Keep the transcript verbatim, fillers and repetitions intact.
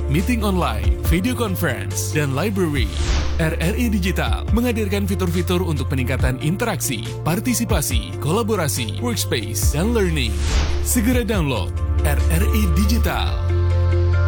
meeting online, video conference, dan library. R R I Digital menghadirkan fitur-fitur untuk peningkatan interaksi, partisipasi, kolaborasi, workspace, dan learning. Segera download R R I Digital.